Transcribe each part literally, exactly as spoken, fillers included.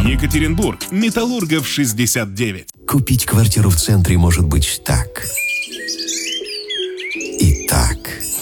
Екатеринбург. Металлургов шестьдесят девять. Купить квартиру в центре может быть так. И так.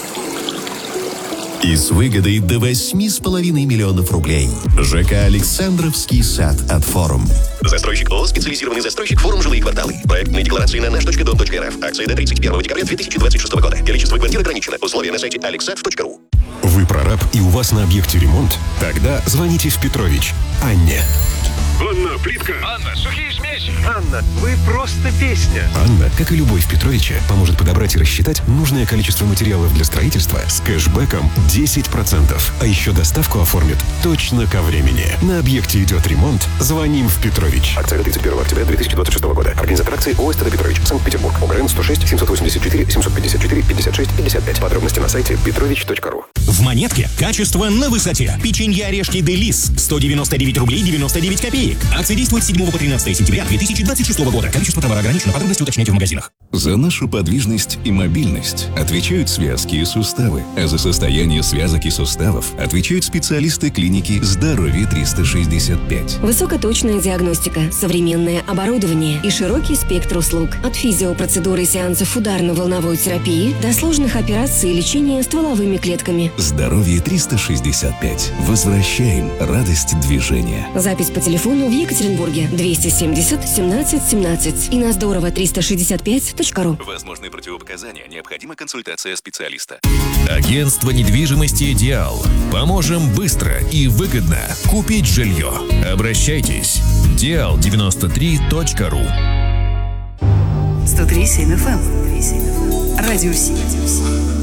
И с выгодой до восьми с половиной миллионов рублей. ЖК «Александровский сад» от «Форум». Застройщик ООО «Специализированный застройщик. Форум. Жилые кварталы». Проектные декларации на наш точка дом точка эр эф. Акция до тридцать первого декабря две тысячи двадцать шестого года. Количество квартир ограничено. Условия на сайте алексат точка ру. Вы прораб и у вас на объекте ремонт? Тогда звоните в Петрович Анне. Анна, плитка. Анна, сухие смеси. Анна, вы просто песня. Анна, как и любой в Петровиче, поможет подобрать и рассчитать нужное количество материалов для строительства с кэшбэком десять процентов. А еще доставку оформит точно ко времени. На объекте идет ремонт, звоним в Петрович. Акция до тридцать первого октября две тысячи двадцать шестого года. Организатор акции ООО «СТД Петрович», Санкт-Петербург. ОГРН сто шесть семьсот восемьдесят четыре семьсот пятьдесят четыре пятьдесят шесть пятьдесят пять. Подробности на сайте петрович точка ру. В Монетке качество на высоте. Печенье орешки Делис сто девяносто девять рублей девяносто девять копеек. Акция действует с седьмого по тринадцатое сентября две тысячи двадцать шестого года. Количество товара ограничено. Подробности уточняйте в магазинах. За нашу подвижность и мобильность отвечают связки и суставы, а за состояние связок и суставов отвечают специалисты клиники «Здоровье триста шестьдесят пять». Высокоточная диагностика, современное оборудование и широкий спектр услуг. От физиопроцедуры и сеансов ударно-волновой терапии до сложных операций и лечения стволовыми клетками. «Здоровье триста шестьдесят пять». Возвращаем радость движения. Запись по телефону в Екатеринбурге двести семьдесят семнадцать семнадцать и на здорово триста шестьдесят пять точка ру. Возможны противопоказания. Необходима консультация специалиста. Агентство недвижимости «Идеал». Поможем быстро и выгодно купить жилье. Обращайтесь. диал девяносто три точка ру. сто три семь эф эм. Радио Си.